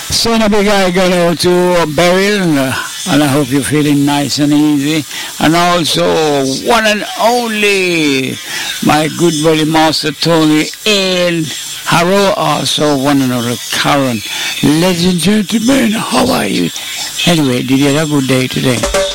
So a big I got out to Beryl, and I hope you're feeling nice and easy. And also one and only my good buddy Master Tony and Harrow, also one and only Karen. Ladies and gentlemen, how are you? Anyway, did you have a good day today?